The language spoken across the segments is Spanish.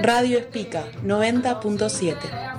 Radio Espica 90.7.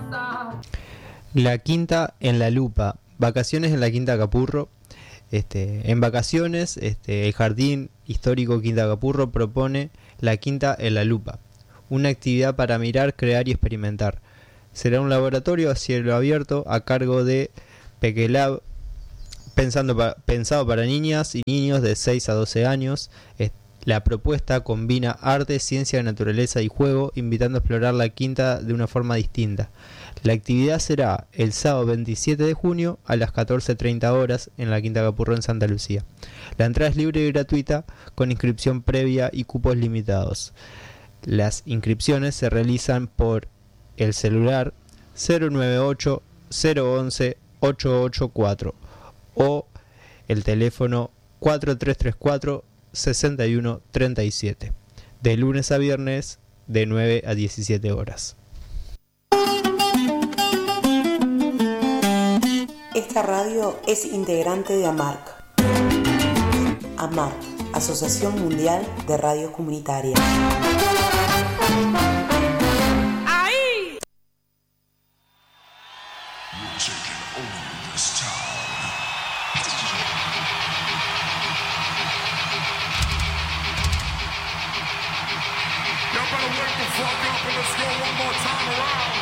La Quinta en la Lupa. Vacaciones en la Quinta Capurro. En vacaciones, el Jardín Histórico Quinta Capurro propone La Quinta en la Lupa, una actividad para mirar, crear y experimentar. Será un laboratorio a cielo abierto a cargo de Pequelab, pensado para niñas y niños de 6 a 12 años. La propuesta combina arte, ciencia, naturaleza y juego, invitando a explorar la quinta de una forma distinta. La actividad será el sábado 27 de junio a las 14:30 horas en la Quinta Capurro en Santa Lucía. La entrada es libre y gratuita, con inscripción previa y cupos limitados. Las inscripciones se realizan por el celular 098 011 884 o el teléfono 4334 6137, de lunes a viernes de 9 a 17 horas. Esta radio es integrante de AMARC. AMARC, Asociación Mundial de Radios Comunitarias. ¡Ahí! Y'all better wake the fuck up and let's go one more time around.